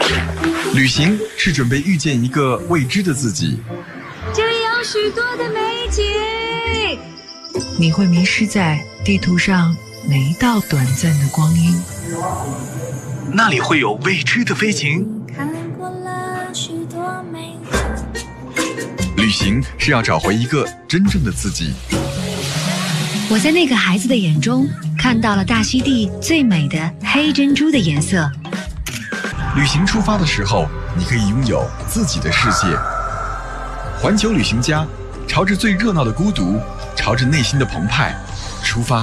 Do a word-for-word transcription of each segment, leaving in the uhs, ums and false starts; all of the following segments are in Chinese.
旅行是准备遇见一个未知的自己， 这里有许多的美景， 你会迷失在地图上每一道短暂的光阴。 那里会有未知的飞行。 看过了许多美景。 旅行是要找回一个真正的自己。 我在那个孩子的眼中看到了大溪地最美的黑珍珠的颜色。 旅行出发的时候，你可以拥有自己的世界。环球旅行家，朝着最热闹的孤独，朝着内心的澎湃出发。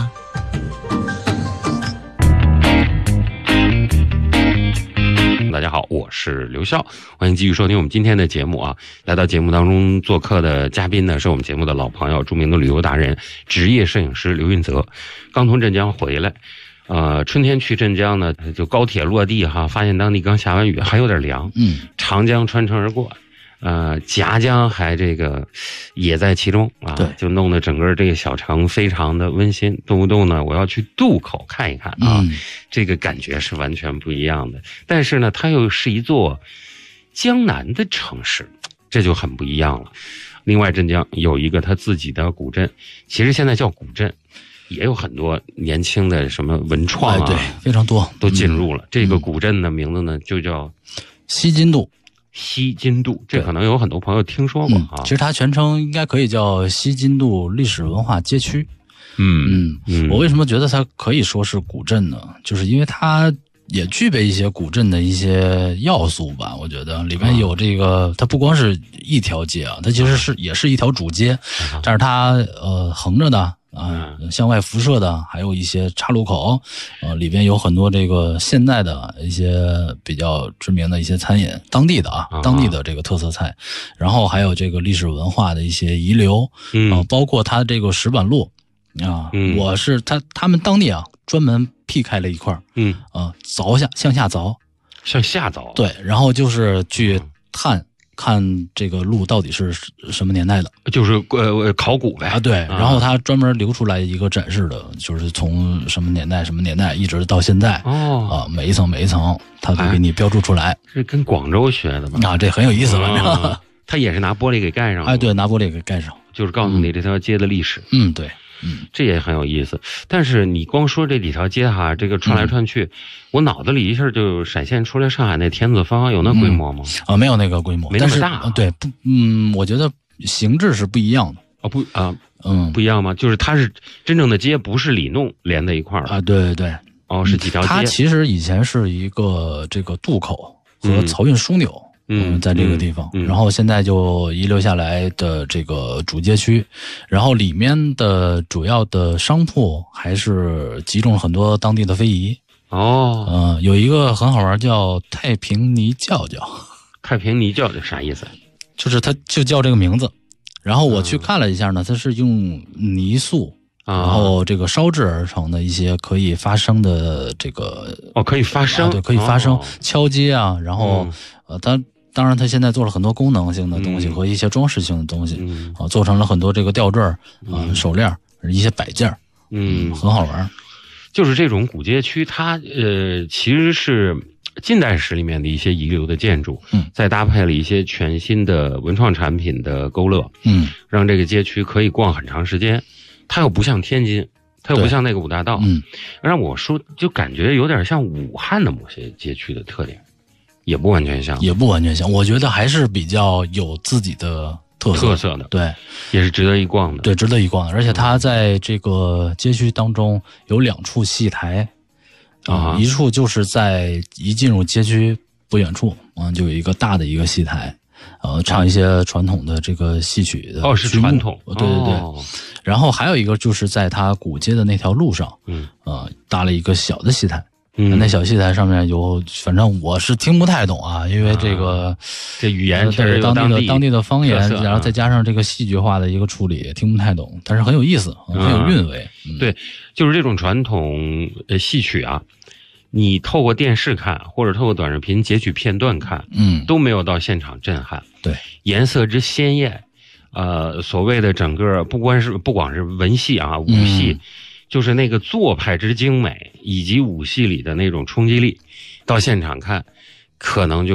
大家好，我是刘笑，欢迎继续收听我们今天的节目啊。来到节目当中做客的嘉宾呢，是我们节目的老朋友，著名的旅游达人、职业摄影师刘运泽。刚从镇江回来，呃，春天去镇江呢，就高铁落地哈，发现当地刚下完雨，还有点凉。嗯，长江穿城而过。呃，夹江还这个也在其中啊，对，就弄得整个这个小城非常的温馨。动不动呢，我要去渡口看一看啊，嗯、这个感觉是完全不一样的。但是呢，它又是一座江南的城市，这就很不一样了。另外，镇江有一个它自己的古镇，其实现在叫古镇，也有很多年轻的什么文创啊， 哎、对，非常多都进入了。嗯、这个古镇的名字呢，就叫西津渡。 西津渡，这可能有很多朋友听说过啊、 嗯。其实它全称应该可以叫西津渡历史文化街区。 嗯嗯，我为什么觉得它可以说是古镇呢？就是因为它也具备一些古镇的一些要素吧。我觉得里面有这个，它不光是一条街啊，它其实是也是一条主街，但是它呃横着的。啊、呃，向外辐射的，还有一些岔路口，呃，里边有很多这个现代的一些比较知名的一些餐饮，当地的啊，当地的这个特色菜，然后还有这个历史文化的一些遗留，嗯、呃，包括它这个石板路啊，嗯、我是他他们当地啊专门辟开了一块，嗯啊，凿下向下凿， 向下凿， 对，然后就是去探。看这个路到底是什么年代的， 就是呃考古呗啊，对。然后他专门留出来一个展示的，就是从什么年代什么年代一直到现在哦啊，每一层每一层他都给你标注出来。 是跟广州学的吧？ 啊，这很有意思了。 哦、他也是拿玻璃给盖上了。 哎，对，拿玻璃给盖上， 就是告诉你这条街的历史。 嗯，对。嗯， 这也很有意思。但是你光说这几条街哈，这个穿来穿去，嗯、我脑子里一下就闪现出来上海那田子坊，有那规模吗？ 嗯、啊，没有那个规模， 没那么大、啊。 对，不，嗯，我觉得形制是不一样的。 啊，不啊，嗯，不一样吗？就是它是真正的街，不是里弄连在一块儿啊。对对对， 哦，是几条街。 它其实以前是一个这个渡口和漕运枢纽。嗯嗯，在这个地方、嗯嗯，然后现在就遗留下来的这个主街区，然后里面的主要的商铺还是集中了很多当地的非遗。 哦， 嗯、呃，有一个很好玩，叫太平泥教教。 太平泥教教啥意思？ 就是它就叫这个名字。然后我去看了一下呢，它是用泥塑。然后这个烧制而成的一些可以发声的这个哦，可以发声， 啊、对，可以发声、 哦、 敲击啊，然后、嗯、呃，它当然它现在做了很多功能性的东西和一些装饰性的东西，嗯、啊，做成了很多这个吊坠啊、嗯、手链、一些摆件，嗯，很好玩。 就是这种古街区，它呃其实是近代史里面的一些遗留的建筑，嗯，再搭配了一些全新的文创产品的勾勒，嗯，让这个街区可以逛很长时间。它又不像天津，它又不像那个五大道，嗯，让我说就感觉有点像武汉的某些街区的特点，也不完全像， 也不完全像，我觉得还是比较有自己的特色特色的， 对， 也是值得一逛的， 对，值得一逛的。而且它在这个街区当中有两处戏台啊、呃，一处就是在一进入街区不远处，嗯，就有一个大的一个戏台。呃，唱一些传统的这个戏曲的哦，是传统， 对对对。哦、然后还有一个就是在它古街的那条路上，嗯，呃，搭了一个小的戏台，嗯，那小戏台上面有，反正我是听不太懂啊，因为这个、啊、 这语言确实当地的当地的方言， 啊、 然后再加上这个戏剧化的一个处理，听不太懂，但是很有意思，很有韵味。 嗯、对，就是这种传统呃戏曲啊。你透过电视看，或者透过短视频截取片段看，嗯，都没有到现场震撼。 对， 颜色之鲜艳，呃，所谓的整个不光是不光是文戏啊，武戏，嗯、就是那个做派之精美，以及武戏里的那种冲击力，到现场看，可能就